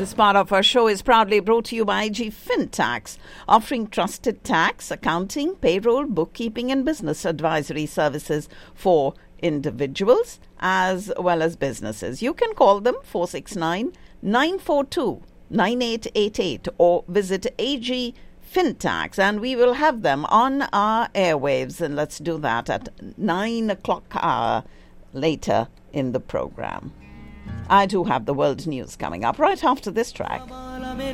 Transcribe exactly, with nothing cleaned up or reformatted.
This part of our show is proudly brought to you by I G FinTax, offering trusted tax, accounting, payroll, bookkeeping and business advisory services for individuals as well as businesses. You can call them four six nine, nine four two, nine eight eight eight or visit A G FinTax, and we will have them on our airwaves, and let's do that at nine o'clock hour later in the program. I do have the world news coming up right after this track.